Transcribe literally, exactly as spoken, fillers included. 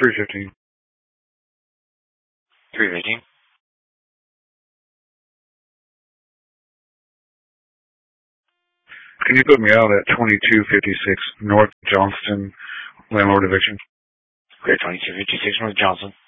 three fifteen. three fifteen. Can you put me out at twenty-two fifty-six North Johnston, landlord eviction? Okay, twenty-two fifty-six North Johnston.